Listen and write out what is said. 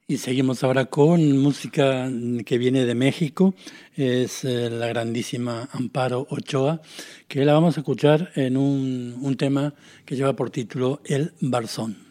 Y seguimos ahora con música que viene de México, es la grandísima Amparo Ochoa, que la vamos a escuchar en un tema que lleva por título El Barzón.